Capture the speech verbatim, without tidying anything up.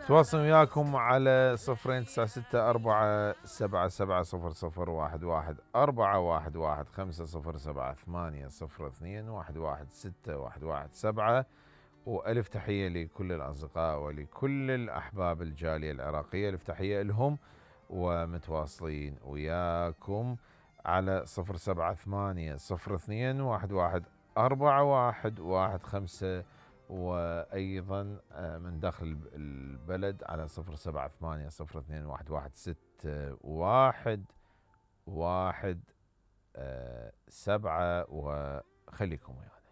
تواصل وياكم على صفرين تسعة ستة أربعة سبعة سبعة صفر صفر واحد واحد أربعة واحد واحد خمسة صفر سبعة ثمانية صفر اثنين واحد واحد ستة واحد واحد سبعة. وألف تحية لكل الأصدقاء ولكل الأحباب الجالية العراقية، ألف تحية لهم، ومتواصلين وياكم على صفر سبعة ثمانية صفر اثنين واحد واحد أربعة واحد واحد خمسة، وأيضا من داخل البلد على صفر سبعة ثمانية صفر اثنين واحد واحد ستة واحد واحد سبعة. وخليكم ويانا.